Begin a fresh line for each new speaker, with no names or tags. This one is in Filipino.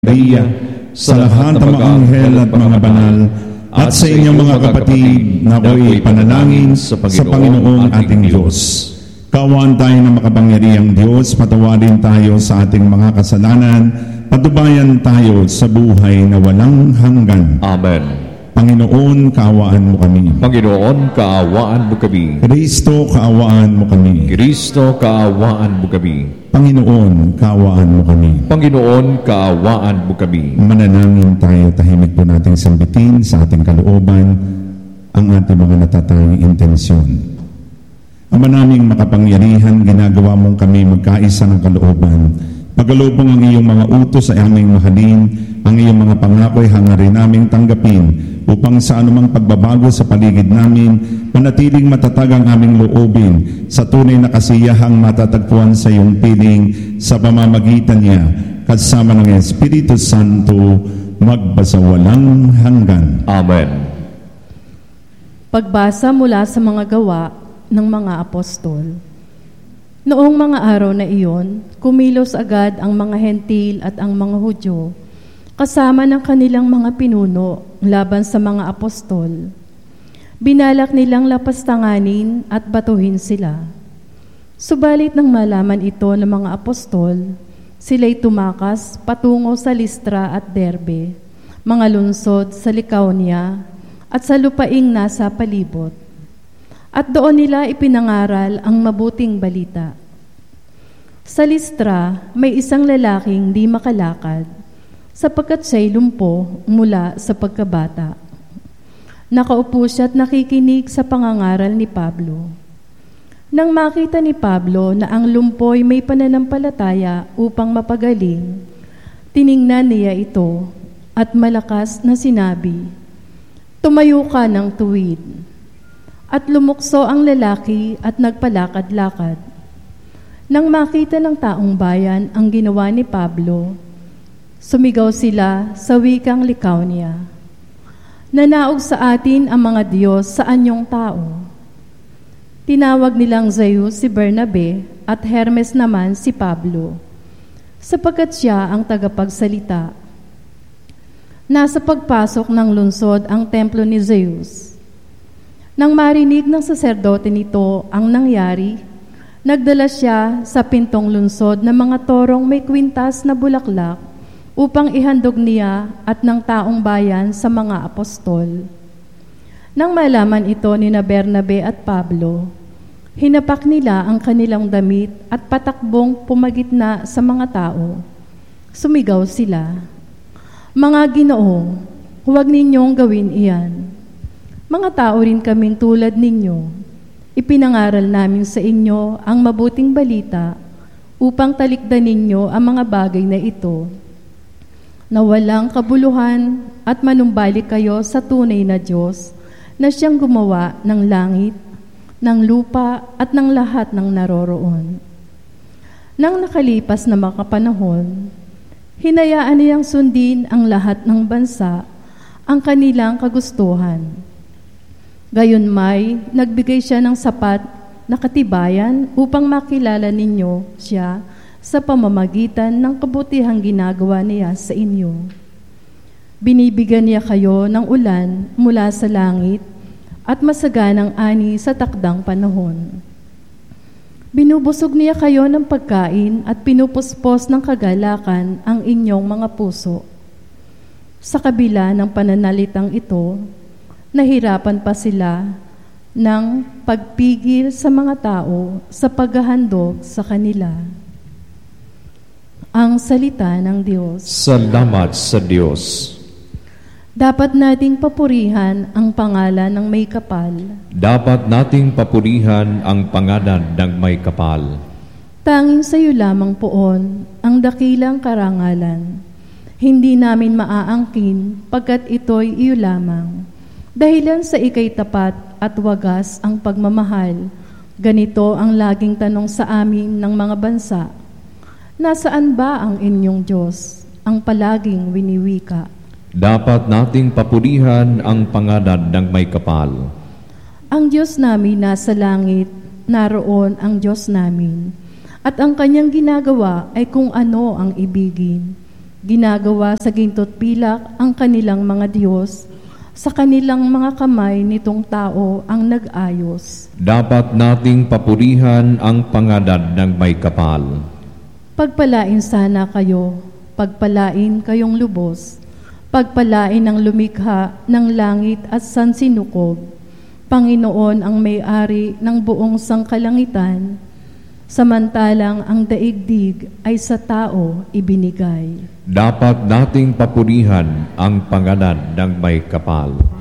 Maria, sa lahat ng mga anghel at mga banal, at sa inyong mga kapatid na ako'y panalangin sa Panginoong ating Diyos. Kaawaan tayo ng makapangyarihang Diyos, patawarin tayo sa ating mga kasalanan, patubayan tayo sa buhay na walang hanggan.
Amen.
Panginoon, kaawaan mo kami.
Panginoon, kaawaan mo kami.
Kristo, kaawaan mo kami.
Kristo, kaawaan mo kami.
Panginoon, kaawaan mo kami.
Panginoon, kaawaan mo kami.
Manalangin tayo, tahimik po nating sambitin sa ating kalooban ang ating mga natatanging intensyon. Ama naming makapangyarihan, ginagawa mong kami magkaisa ng kalooban. Pagkalubong ang iyong mga utos ay aming mahalin, ang iyong mga pangako ay hangarin naming tanggapin, upang sa anumang pagbabago sa paligid namin, manatiling matatag ang aming loobin sa tunay na kasiyahang matatagpuan sa iyong piling sa pamamagitan niya, kasama ng Espiritu Santo, magbasawalang hanggan.
Amen.
Pagbasa mula sa mga gawa ng mga apostol. Noong mga araw na iyon, kumilos agad ang mga hentil at ang mga Hudyo, kasama ng kanilang mga pinuno laban sa mga apostol. Binalak nilang lapastanganin at batuhin sila. Subalit nang malaman ito ng mga apostol, sila'y tumakas patungo sa Listra at Derbe, mga lungsod sa Lycaonia at sa lupaing nasa palibot. At doon nila ipinangaral ang mabuting balita. Sa Listra, may isang lalaking di makalakad, sapagkat siya'y lumpo mula sa pagkabata. Nakaupo siya at nakikinig sa pangangaral ni Pablo. Nang makita ni Pablo na ang lumpo'y may pananampalataya upang mapagaling, tiningnan niya ito at malakas na sinabi, "Tumayo ka ng tuwid." At lumukso ang lalaki at nagpalakad-lakad. Nang makita ng taong bayan ang ginawa ni Pablo, sumigaw sila sa wikang Lycaonia, "Nanaog sa atin ang mga Diyos sa anyong tao." Tinawag nilang Zeus si Bernabe at Hermes naman si Pablo, sapagkat siya ang tagapagsalita. Nasa pagpasok ng lungsod ang templo ni Zeus. Nang marinig ng saserdote nito ang nangyari, nagdala siya sa pintong lungsod ng mga torong may kwintas na bulaklak upang ihandog niya at ng taong bayan sa mga apostol. Nang malaman ito ni Bernabe at Pablo, hinapak nila ang kanilang damit at patakbong pumagitna sa mga tao. Sumigaw sila, "Mga Ginoo, huwag ninyong gawin iyan. Mga tao rin kaming tulad ninyo. Ipinangaral namin sa inyo ang mabuting balita upang talikdan ninyo ang mga bagay na ito, na walang kabuluhan at manumbalik kayo sa tunay na Diyos na siyang gumawa ng langit, ng lupa at ng lahat ng naroroon." Nang nakalipas na mga panahon, hinayaan niyang sundin ang lahat ng bansa ang kanilang kagustuhan. Gayunmay, nagbigay siya ng sapat na katibayan upang makilala ninyo siya sa pamamagitan ng kabutihang ginagawa niya sa inyo. Binibigyan niya kayo ng ulan mula sa langit at masaganang ani sa takdang panahon. Binubusog niya kayo ng pagkain at pinupuspos ng kagalakan ang inyong mga puso. Sa kabila ng pananalitang ito, nahirapan pa sila ng pagpigil sa mga tao sa paghahandog sa kanila. Ang salita ng Diyos.
Salamat sa Diyos.
Dapat nating papurihan ang pangalan ng may kapal.
Dapat nating papurihan ang pangalan ng may kapal.
Tanging sa iyo lamang poon ang dakilang karangalan. Hindi namin maaangkin pagkat ito'y iyo lamang. Dahilan sa ikay tapat at wagas ang pagmamahal, ganito ang laging tanong sa amin ng mga bansa. Nasaan ba ang inyong Diyos, ang palaging winiwika?
Dapat nating papurihan ang pangalan ng may kapal.
Ang Diyos namin nasa langit, naroon ang Diyos namin, at ang kanyang ginagawa ay kung ano ang ibigin. Ginagawa sa ginto't pilak ang kanilang mga Diyos, sa kanilang mga kamay nitong tao ang nag-ayos.
Dapat nating papurihan ang pangalan ng may kapal.
Pagpalain sana kayo, pagpalain kayong lubos, pagpalain ang lumikha ng langit at sansinukob, Panginoon ang may-ari ng buong sangkalangitan, samantalang ang daigdig ay sa tao ibinigay.
Dapat nating papurihan ang pangalan ng may kapal.